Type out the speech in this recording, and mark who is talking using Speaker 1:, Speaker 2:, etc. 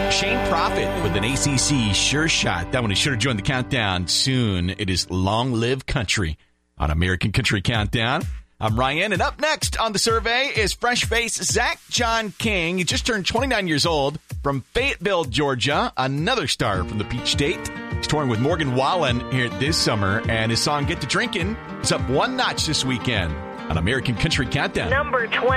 Speaker 1: Shane Prophet with an ACC sure shot. That one is sure to join the countdown soon. It is Long Live Country on American Country Countdown. I'm Ryan, and up next on the survey is fresh face Zach John King. He just turned 29 years old from Fayetteville, Georgia, another star from the Peach State. He's touring with Morgan Wallen here this summer, and his song Get to Drinkin' is up one notch this weekend on American Country Countdown.
Speaker 2: Number 20.